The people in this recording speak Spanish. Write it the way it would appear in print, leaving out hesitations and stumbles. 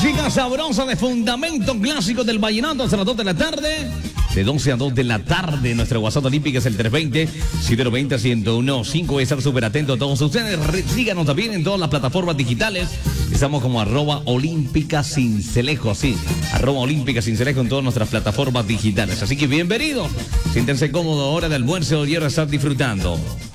Música sabrosa de fundamento clásico del vallenato hasta las 2 de la tarde. De 12 a 2 de la tarde, nuestra WhatsApp olímpica es el 320-720-1015. Voy a estar súper atento a todos ustedes. Síganos también en todas las plataformas digitales. Estamos como @olímpica cincelejo, así. @olímpica cincelejo en todas nuestras plataformas digitales. Así que bienvenidos. Siéntense cómodos, hora de almuerzo y ahora estar disfrutando.